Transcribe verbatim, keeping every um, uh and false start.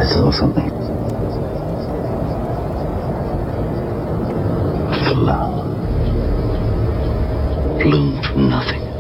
I saw something. A flower bloomed from nothing.